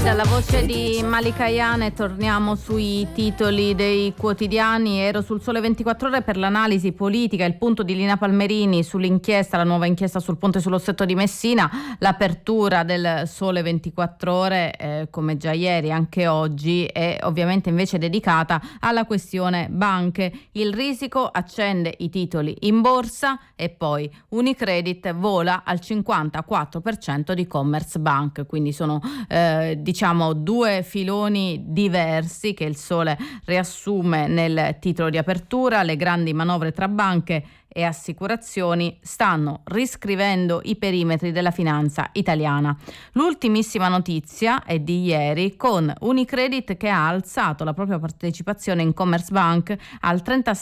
Dalla voce di Malika Ayane torniamo sui titoli dei quotidiani. Ero sul Sole 24 Ore per l'analisi politica, il punto di Lina Palmerini sull'inchiesta, la nuova inchiesta sul ponte sullo Stretto di Messina. L'apertura del Sole 24 Ore, come già ieri, anche oggi, è ovviamente invece dedicata alla questione banche. Il risico accende i titoli in borsa e poi Unicredit vola al 54% di Commerzbank, quindi sono diciamo due filoni diversi che il Sole riassume nel titolo di apertura. Le grandi manovre tra banche e assicurazioni stanno riscrivendo i perimetri della finanza italiana. L'ultimissima notizia è di ieri, con Unicredit che ha alzato la propria partecipazione in Commerzbank al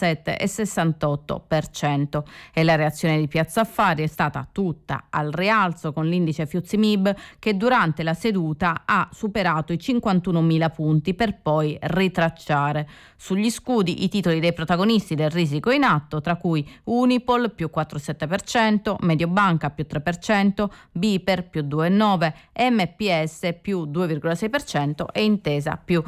37,68% e la reazione di Piazza Affari è stata tutta al rialzo, con l'indice FTSE MIB che durante la seduta ha superato i 51.000 punti per poi ritracciare. Sugli scudi i titoli dei protagonisti del risico in atto, tra cui Unipol più 4,7%, Mediobanca più 3%, Biper più 2,9%, MPS più 2,6% e Intesa più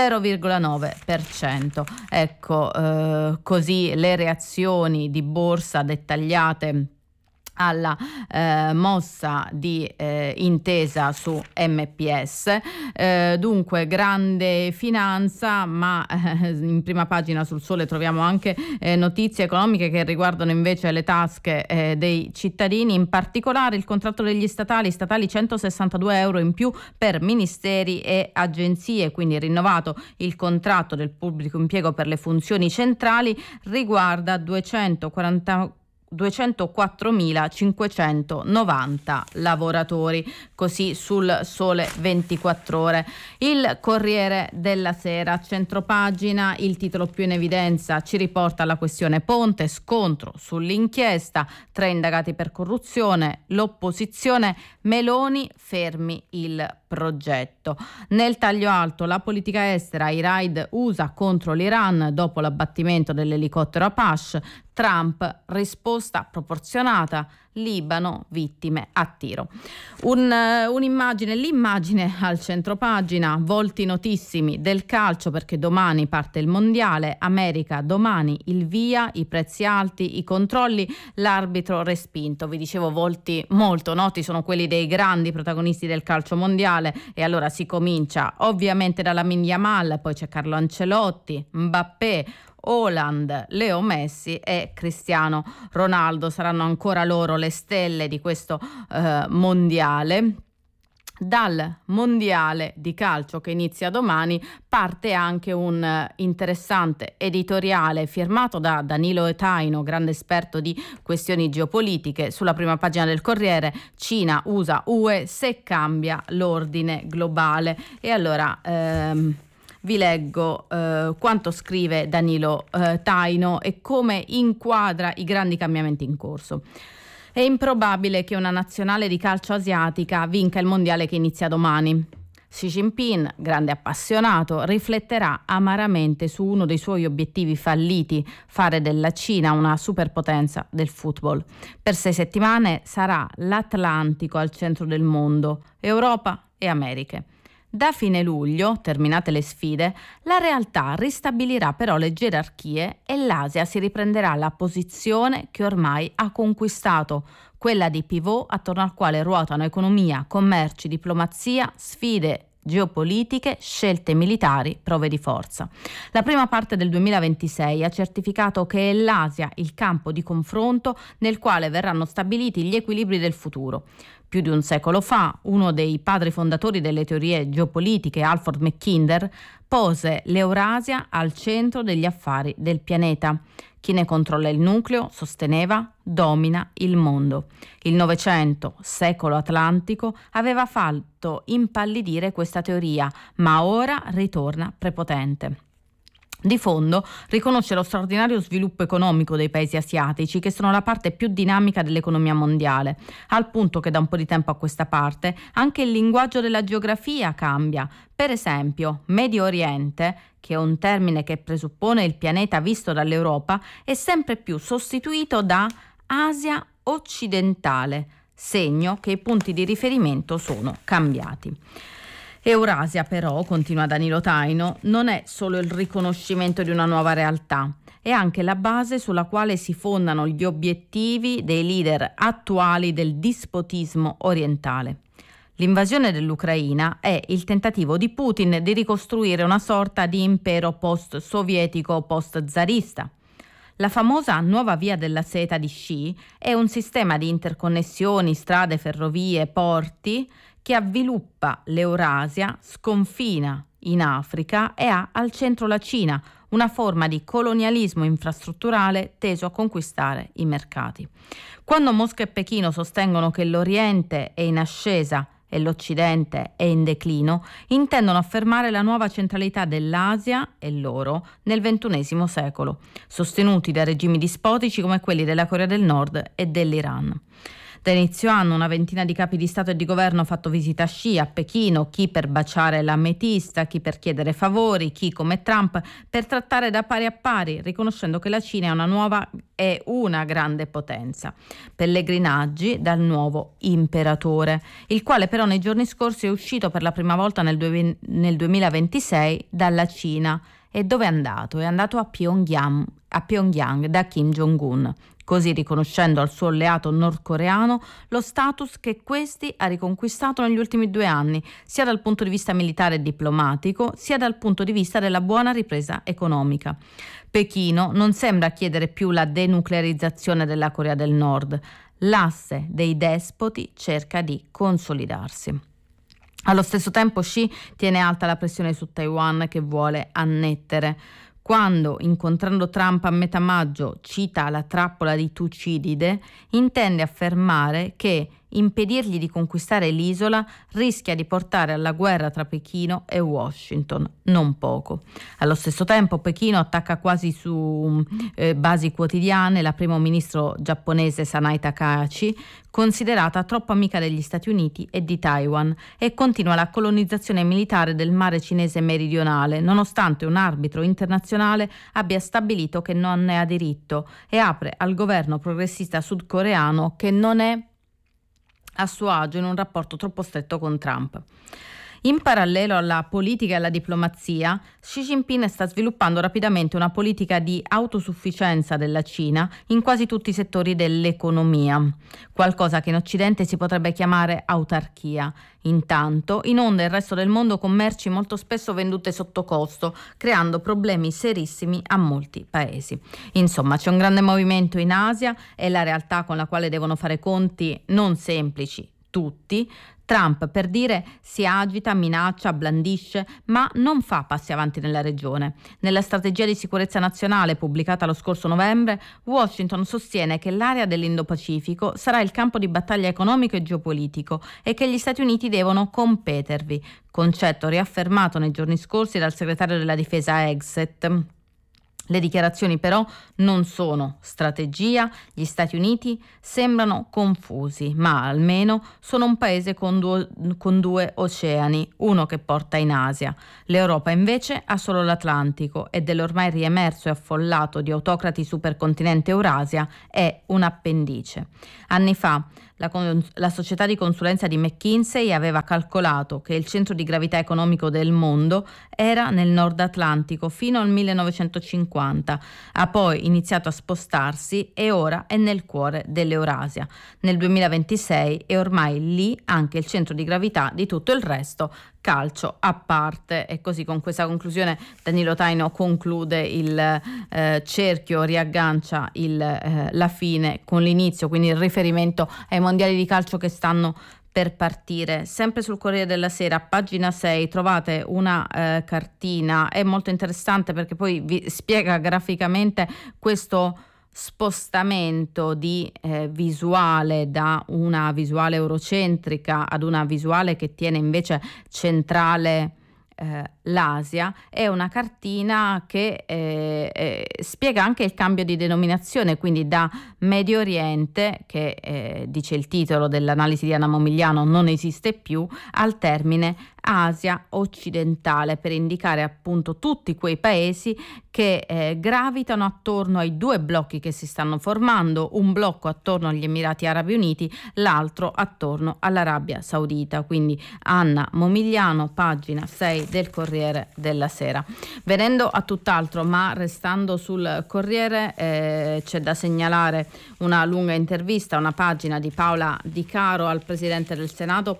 0,9%. Ecco, così le reazioni di borsa dettagliate alla mossa di Intesa su MPS. Dunque grande finanza, ma in prima pagina sul Sole troviamo anche notizie economiche che riguardano invece le tasche dei cittadini, in particolare il contratto degli statali 162 euro in più per ministeri e agenzie, quindi rinnovato il contratto del pubblico impiego per le funzioni centrali, riguarda 204.590 lavoratori, così sul Sole 24 Ore. Il Corriere della Sera, centropagina, il titolo più in evidenza ci riporta alla questione ponte, scontro sull'inchiesta, 3 indagati per corruzione, l'opposizione, Meloni fermi il progetto. Nel taglio alto, la politica estera, i raid USA contro l'Iran dopo l'abbattimento dell'elicottero Apache, Trump, risposta proporzionata, Libano, vittime a tiro. L'immagine al centropagina, volti notissimi del calcio, perché domani parte il mondiale, America domani il via, i prezzi alti, i controlli, l'arbitro respinto. Vi dicevo, volti molto noti sono quelli dei grandi protagonisti del calcio mondiale, e allora si comincia ovviamente da Lamine Yamal, poi c'è Carlo Ancelotti, Mbappé, Haaland, Leo Messi e Cristiano Ronaldo. Saranno ancora loro le stelle di questo mondiale. Dal mondiale di calcio che inizia domani parte anche un interessante editoriale firmato da Danilo Taino, grande esperto di questioni geopolitiche. Sulla prima pagina del Corriere, Cina, USA, UE, se cambia l'ordine globale. E allora vi leggo quanto scrive Danilo Taino e come inquadra i grandi cambiamenti in corso. È improbabile che una nazionale di calcio asiatica vinca il mondiale che inizia domani. Xi Jinping, grande appassionato, rifletterà amaramente su uno dei suoi obiettivi falliti, fare della Cina una superpotenza del football. Per 6 settimane sarà l'Atlantico al centro del mondo, Europa e Americhe. Da fine luglio, terminate le sfide, la realtà ristabilirà però le gerarchie e l'Asia si riprenderà la posizione che ormai ha conquistato, quella di pivot attorno al quale ruotano economia, commerci, diplomazia, sfide geopolitiche, scelte militari, prove di forza. La prima parte del 2026 ha certificato che è l'Asia il campo di confronto nel quale verranno stabiliti gli equilibri del futuro. Più di un secolo fa, uno dei padri fondatori delle teorie geopolitiche, Alfred Mackinder, pose l'Eurasia al centro degli affari del pianeta. Chi ne controlla il nucleo, sosteneva, domina il mondo. Il Novecento, secolo atlantico, aveva fatto impallidire questa teoria, ma ora ritorna prepotente. Di fondo riconosce lo straordinario sviluppo economico dei paesi asiatici, che sono la parte più dinamica dell'economia mondiale, al punto che da un po' di tempo a questa parte anche il linguaggio della geografia cambia. Per esempio, Medio Oriente, che è un termine che presuppone il pianeta visto dall'Europa, è sempre più sostituito da Asia occidentale, segno che i punti di riferimento sono cambiati. Eurasia però, continua Danilo Taino, non è solo il riconoscimento di una nuova realtà, è anche la base sulla quale si fondano gli obiettivi dei leader attuali del dispotismo orientale. L'invasione dell'Ucraina è il tentativo di Putin di ricostruire una sorta di impero post-sovietico o post-zarista. La famosa nuova via della seta di Xi è un sistema di interconnessioni, strade, ferrovie, porti che avviluppa l'Eurasia, sconfina in Africa e ha al centro la Cina, una forma di colonialismo infrastrutturale teso a conquistare i mercati. Quando Mosca e Pechino sostengono che l'Oriente è in ascesa e l'Occidente è in declino, intendono affermare la nuova centralità dell'Asia e loro nel XXI secolo, sostenuti da regimi dispotici come quelli della Corea del Nord e dell'Iran. Da inizio anno una ventina di capi di Stato e di governo hanno fatto visita a Xi, a Pechino, chi per baciare l'ametista, chi per chiedere favori, chi come Trump per trattare da pari a pari, riconoscendo che la Cina è una grande potenza. Pellegrinaggi dal nuovo imperatore, il quale però nei giorni scorsi è uscito per la prima volta nel 2026 dalla Cina. E dove è andato? È andato a Pyongyang da Kim Jong-un, così riconoscendo al suo alleato nordcoreano lo status che questi ha riconquistato negli ultimi 2 anni, sia dal punto di vista militare e diplomatico, sia dal punto di vista della buona ripresa economica. Pechino non sembra chiedere più la denuclearizzazione della Corea del Nord. L'asse dei despoti cerca di consolidarsi. Allo stesso tempo Xi tiene alta la pressione su Taiwan che vuole annettere. Quando, incontrando Trump a metà maggio, cita la trappola di Tucidide, intende affermare che impedirgli di conquistare l'isola rischia di portare alla guerra tra Pechino e Washington, non poco. Allo stesso tempo Pechino attacca quasi su basi quotidiane la primo ministro giapponese Sanai Takahashi, considerata troppo amica degli Stati Uniti e di Taiwan, e continua la colonizzazione militare del mare cinese meridionale, nonostante un arbitro internazionale abbia stabilito che non ne ha diritto, e apre al governo progressista sudcoreano che non è a suo agio in un rapporto troppo stretto con Trump. In parallelo alla politica e alla diplomazia, Xi Jinping sta sviluppando rapidamente una politica di autosufficienza della Cina in quasi tutti i settori dell'economia, qualcosa che in Occidente si potrebbe chiamare autarchia. Intanto inonda il resto del mondo con merci molto spesso vendute sotto costo, creando problemi serissimi a molti paesi. Insomma, c'è un grande movimento in Asia, è la realtà con la quale devono fare conti non semplici tutti. Trump, per dire, si agita, minaccia, blandisce, ma non fa passi avanti nella regione. Nella strategia di sicurezza nazionale pubblicata lo scorso novembre, Washington sostiene che l'area dell'Indo-Pacifico sarà il campo di battaglia economico e geopolitico e che gli Stati Uniti devono competervi, concetto riaffermato nei giorni scorsi dal segretario della difesa Hegseth. Le dichiarazioni però non sono strategia, gli Stati Uniti sembrano confusi, ma almeno sono un paese con due oceani, uno che porta in Asia. L'Europa invece ha solo l'Atlantico e dell'ormai riemerso e affollato di autocrati supercontinente Eurasia è un appendice. Anni fa la società di consulenza di McKinsey aveva calcolato che il centro di gravità economico del mondo era nel Nord Atlantico fino al 1950, ha poi iniziato a spostarsi e ora è nel cuore dell'Eurasia. Nel 2026 è ormai lì anche il centro di gravità di tutto il resto, calcio a parte. E così, con questa conclusione, Danilo Taino conclude il cerchio, riaggancia la fine con l'inizio, quindi il riferimento ai mondiali di calcio che stanno per partire. Sempre sul Corriere della Sera, pagina 6, trovate una cartina, è molto interessante perché poi vi spiega graficamente questo spostamento di visuale da una visuale eurocentrica ad una visuale che tiene invece centrale l'Asia è una cartina che spiega anche il cambio di denominazione, quindi da Medio Oriente, che dice il titolo dell'analisi di Anna Momigliano, non esiste più, al termine Asia occidentale, per indicare appunto tutti quei paesi che gravitano attorno ai due blocchi che si stanno formando, un blocco attorno agli Emirati Arabi Uniti, l'altro attorno all'Arabia Saudita. Quindi Anna Momigliano, pagina 6 del Corriere della Sera. Venendo a tutt'altro, ma restando sul Corriere, c'è da segnalare una lunga intervista, una pagina di Paola Di Caro al Presidente del Senato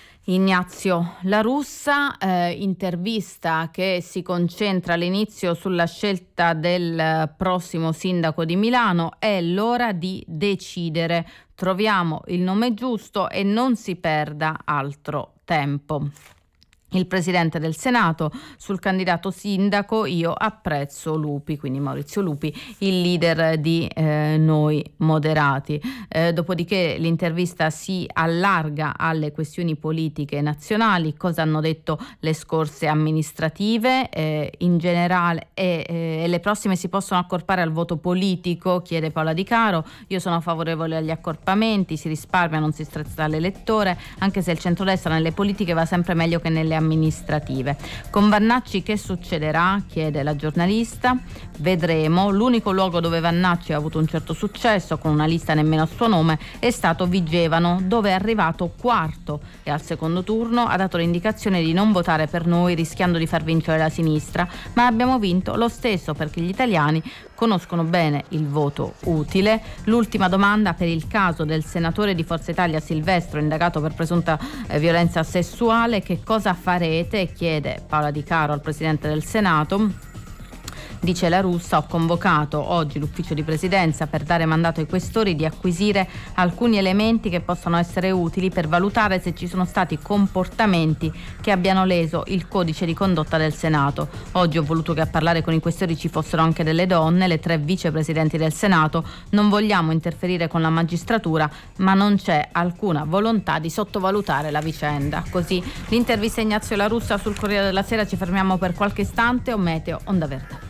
Ignazio La Russa, intervista che si concentra all'inizio sulla scelta del prossimo sindaco di Milano. È l'ora di decidere, troviamo il nome giusto e non si perda altro tempo. Il Presidente del Senato sul candidato sindaco: io apprezzo Lupi, quindi Maurizio Lupi, il leader di Noi Moderati. Dopodiché l'intervista si allarga alle questioni politiche nazionali, cosa hanno detto le scorse amministrative in generale e le prossime si possono accorpare al voto politico, chiede Paola Di Caro. Io sono favorevole agli accorpamenti, si risparmia, non si strezza l'elettore, anche se il centrodestra nelle politiche va sempre meglio che nelle amministrative. Con Vannacci che succederà? Chiede la giornalista. Vedremo. L'unico luogo dove Vannacci ha avuto un certo successo, con una lista nemmeno a suo nome, è stato Vigevano, dove è arrivato quarto e al secondo turno ha dato l'indicazione di non votare per noi, rischiando di far vincere la sinistra, ma abbiamo vinto lo stesso perché gli italiani conoscono bene il voto utile. L'ultima domanda per il caso del senatore di Forza Italia Silvestro, indagato per presunta violenza sessuale: che cosa farete? Chiede Paola Di Caro al Presidente del Senato. Dice La Russa: ho convocato oggi l'ufficio di presidenza per dare mandato ai questori di acquisire alcuni elementi che possono essere utili per valutare se ci sono stati comportamenti che abbiano leso il codice di condotta del Senato. Oggi ho voluto che a parlare con i questori ci fossero anche delle donne, le 3 vicepresidenti del Senato. Non vogliamo interferire con la magistratura, ma non c'è alcuna volontà di sottovalutare la vicenda. Così l'intervista Ignazio La Russa sul Corriere della Sera. Ci fermiamo per qualche istante. Meteo, Onda Verde.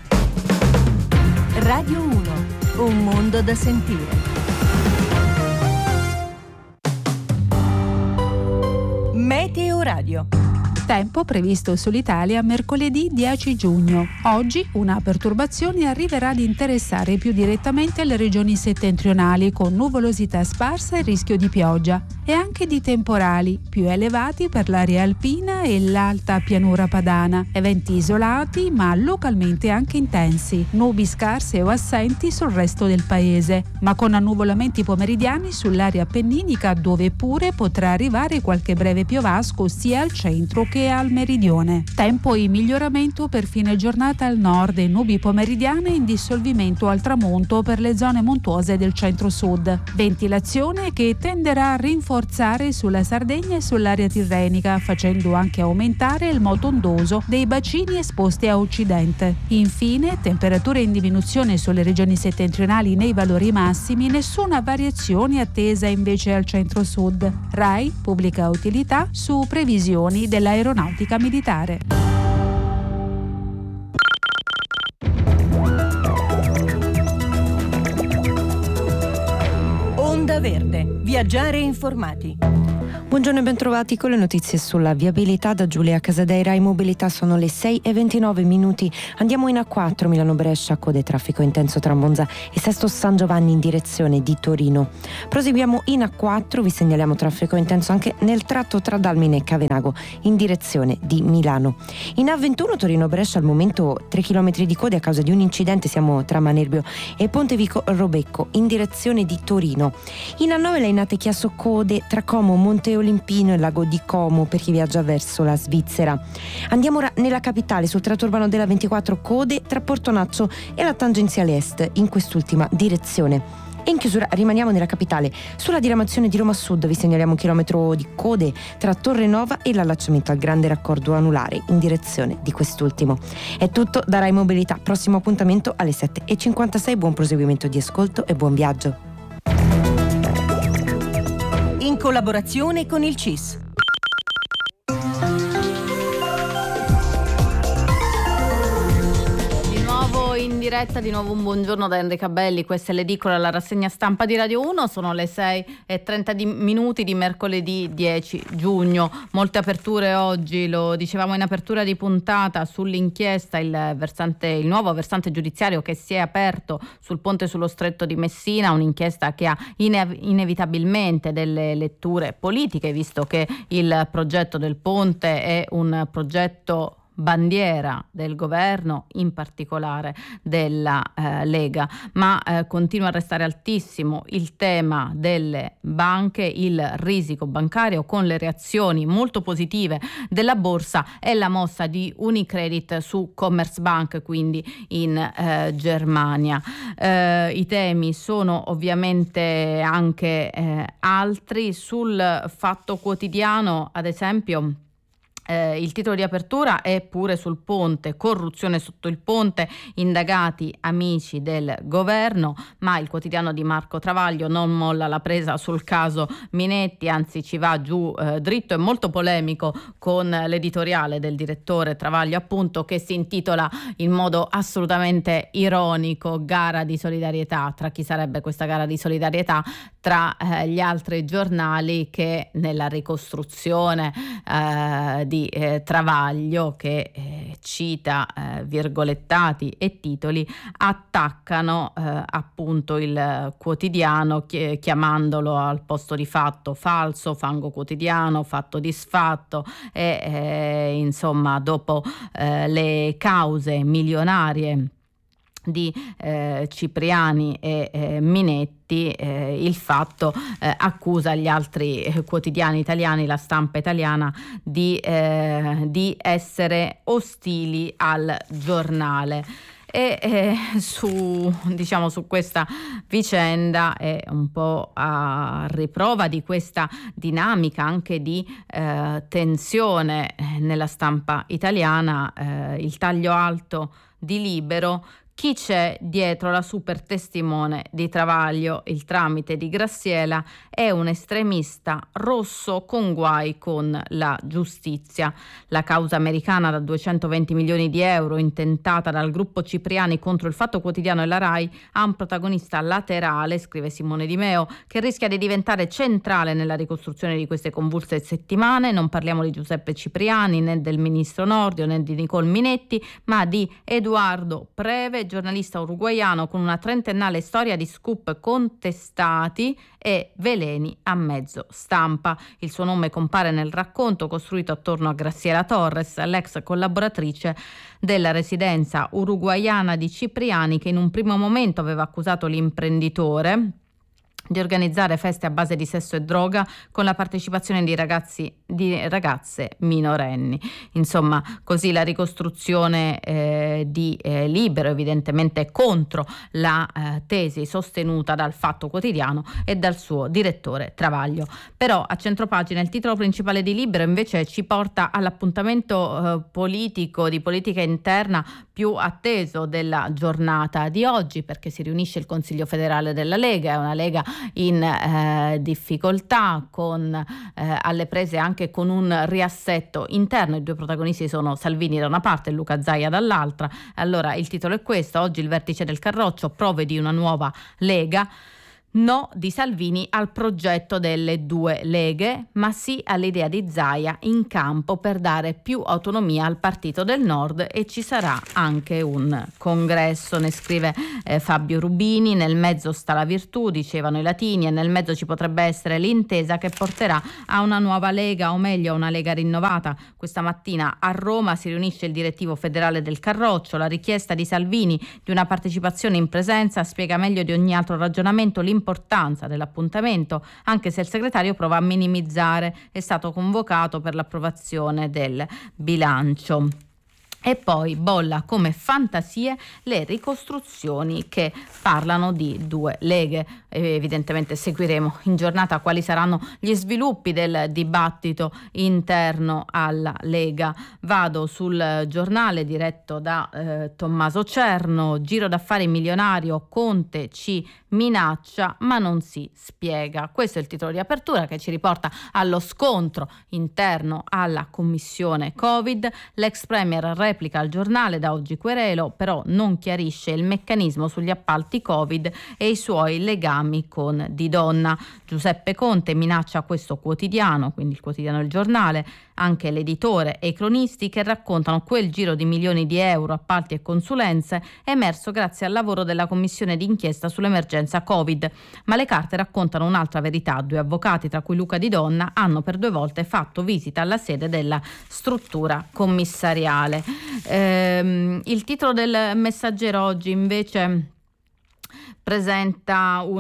Radio 1, un mondo da sentire. Meteo Radio. Tempo previsto sull'Italia mercoledì 10 giugno. Oggi una perturbazione arriverà ad interessare più direttamente le regioni settentrionali, con nuvolosità sparsa e rischio di pioggia e anche di temporali più elevati per l'area alpina e l'alta pianura padana. Eventi isolati ma localmente anche intensi. Nubi scarse o assenti sul resto del paese, ma con annuvolamenti pomeridiani sull'area appenninica, dove pure potrà arrivare qualche breve piovasco sia al centro che al meridione. Tempo in miglioramento per fine giornata al nord e nubi pomeridiane in dissolvimento al tramonto per le zone montuose del centro-sud. Ventilazione che tenderà a rinforzare sulla Sardegna e sull'area tirrenica, facendo anche aumentare il moto ondoso dei bacini esposti a occidente. Infine, temperature in diminuzione sulle regioni settentrionali nei valori massimi, nessuna variazione attesa invece al centro-sud. RAI pubblica utilità su previsioni dell'aeronautica militare. Onda Verde. Viaggiare informati. Buongiorno e bentrovati con le notizie sulla viabilità da Giulia Casadeira. In mobilità sono le 6:29. Andiamo in A4 Milano-Brescia, code traffico intenso tra Monza e Sesto San Giovanni in direzione di Torino. Proseguiamo in A4, vi segnaliamo traffico intenso anche nel tratto tra Dalmine e Cavenago in direzione di Milano. In A21 Torino-Brescia al momento 3 km di code a causa di un incidente, siamo tra Manerbio e Pontevico-Robecco in direzione di Torino. In A9 Lainate Chiasso code tra Como, Monte Olimpino e Lago di Como per chi viaggia verso la Svizzera. Andiamo ora nella capitale, sul tratto urbano della 24 code tra Portonaccio e la tangenziale est in quest'ultima direzione. E in chiusura rimaniamo nella capitale. Sulla diramazione di Roma Sud vi segnaliamo 1 chilometro di code tra Torre Nova e l'allacciamento al grande raccordo anulare in direzione di quest'ultimo. È tutto da Rai Mobilità. Prossimo appuntamento alle 7:56. Buon proseguimento di ascolto e buon viaggio. In collaborazione con il CIS. diretta, di nuovo un buongiorno da Enrica Belli, questa è l'edicola, la rassegna stampa di Radio 1, sono le 6:30 di mercoledì 10 giugno, molte aperture oggi, lo dicevamo in apertura di puntata, sull'inchiesta, il nuovo versante giudiziario che si è aperto sul ponte sullo stretto di Messina, un'inchiesta che ha inevitabilmente delle letture politiche, visto che il progetto del ponte è un progetto bandiera del governo, in particolare della Lega, ma continua a restare altissimo il tema delle banche, il risico bancario, con le reazioni molto positive della borsa e la mossa di Unicredit su Commerzbank, quindi in Germania. I temi sono ovviamente anche altri. Sul Fatto Quotidiano, ad esempio, il titolo di apertura è pure sul ponte: corruzione sotto il ponte, indagati amici del governo, ma il quotidiano di Marco Travaglio non molla la presa sul caso Minetti, anzi ci va giù dritto e molto polemico con l'editoriale del direttore Travaglio, appunto, che si intitola in modo assolutamente ironico "Gara di solidarietà". Tra chi sarebbe questa gara di solidarietà? Tra gli altri giornali che nella ricostruzione di Travaglio, che cita virgolettati e titoli, attaccano appunto il quotidiano chiamandolo al posto di fatto falso, fango quotidiano, fatto disfatto e insomma, dopo le cause milionarie di Cipriani e Minetti, il Fatto accusa gli altri quotidiani italiani, la stampa italiana, di essere ostili al giornale. E su questa vicenda, è un po' a riprova di questa dinamica anche di tensione nella stampa italiana, il taglio alto di Libero: chi c'è dietro la super testimone di Travaglio? Il tramite di Grassiela è un estremista rosso con guai con la giustizia. La causa americana da 220 milioni di euro, intentata dal gruppo Cipriani contro il Fatto Quotidiano e la RAI, ha un protagonista laterale, scrive Simone Di Meo, che rischia di diventare centrale nella ricostruzione di queste convulse settimane. Non parliamo di Giuseppe Cipriani, né del ministro Nordio, né di Nicole Minetti, ma di Edoardo Preve, giornalista uruguaiano con una trentennale storia di scoop contestati e veleni a mezzo stampa. Il suo nome compare nel racconto costruito attorno a Graciela Torres, l'ex collaboratrice della residenza uruguaiana di Cipriani, che in un primo momento aveva accusato l'imprenditore di organizzare feste a base di sesso e droga con la partecipazione di ragazze minorenni. Insomma, così la ricostruzione di Libero, evidentemente contro la tesi sostenuta dal Fatto Quotidiano e dal suo direttore Travaglio. Però a centropagina il titolo principale di Libero invece ci porta all'appuntamento politico, di politica interna, più atteso della giornata di oggi, perché si riunisce il Consiglio federale della Lega. È una Lega in difficoltà, con alle prese anche con un riassetto interno. I due protagonisti sono Salvini da una parte e Luca Zaia dall'altra. Allora il titolo è questo: oggi il vertice del Carroccio, prove di una nuova Lega. No di Salvini al progetto delle due leghe, ma sì all'idea di Zaia in campo per dare più autonomia al Partito del Nord, e ci sarà anche un congresso, ne scrive Fabio Rubini. Nel mezzo sta la virtù, dicevano i latini, e nel mezzo ci potrebbe essere l'intesa che porterà a una nuova Lega, o meglio a una Lega rinnovata. Questa mattina a Roma si riunisce il direttivo federale del Carroccio. La richiesta di Salvini di una partecipazione in presenza spiega meglio di ogni altro ragionamento l'importanza dell'appuntamento, anche se il segretario prova a minimizzare. È stato convocato per l'approvazione del bilancio. E poi bolla come fantasie le ricostruzioni che parlano di due leghe. Evidentemente seguiremo in giornata quali saranno gli sviluppi del dibattito interno alla Lega. Vado sul Giornale diretto da Tommaso Cerno. Giro d'affari milionario, Conte ci minaccia ma non si spiega. Questo è il titolo di apertura che ci riporta allo scontro interno alla commissione Covid. L'ex premier replica al giornale: da oggi querelo, però non chiarisce il meccanismo sugli appalti Covid e i suoi legami con Di Donna. Giuseppe Conte minaccia questo quotidiano, quindi il quotidiano Il Giornale, anche l'editore e i cronisti che raccontano quel giro di milioni di euro, appalti e consulenze emerso grazie al lavoro della commissione d'inchiesta sull'emergenza Covid. Ma le carte raccontano un'altra verità. 2 avvocati, tra cui Luca Di Donna, hanno per 2 volte fatto visita alla sede della struttura commissariale. Il titolo del Messaggero oggi invece presenta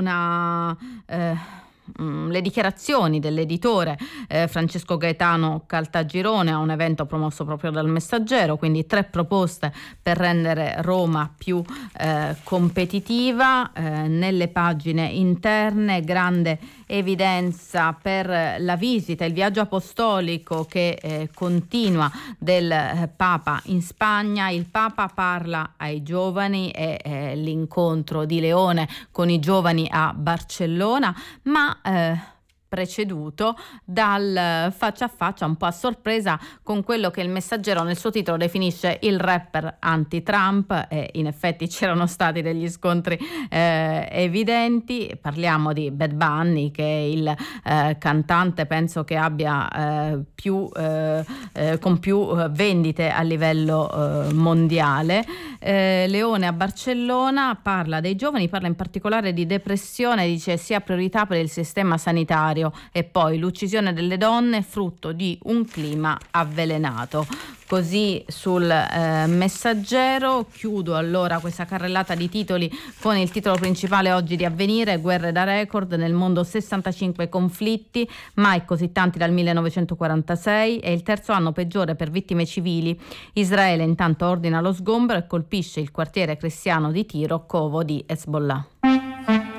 le dichiarazioni dell'editore Francesco Gaetano Caltagirone a un evento promosso proprio dal Messaggero, quindi 3 proposte per rendere Roma più competitiva. Nelle pagine interne grande evidenza per la visita, il viaggio apostolico che continua del Papa in Spagna. Il Papa parla ai giovani e l'incontro di Leone con i giovani a Barcellona, ma preceduto dal faccia a faccia un po' a sorpresa con quello che il Messaggero nel suo titolo definisce il rapper anti-Trump, e in effetti c'erano stati degli scontri evidenti. Parliamo di Bad Bunny, che è il cantante penso che abbia con più vendite a livello mondiale. Leone a Barcellona parla dei giovani, parla in particolare di depressione, dice sia priorità per il sistema sanitario, e poi l'uccisione delle donne frutto di un clima avvelenato. Così sul Messaggero. Chiudo allora questa carrellata di titoli con il titolo principale oggi di Avvenire: guerre da record, nel mondo 65 conflitti, mai così tanti dal 1946, è il terzo anno peggiore per vittime civili. Israele intanto ordina lo sgombero e colpisce il quartiere cristiano di Tiro, covo di Hezbollah.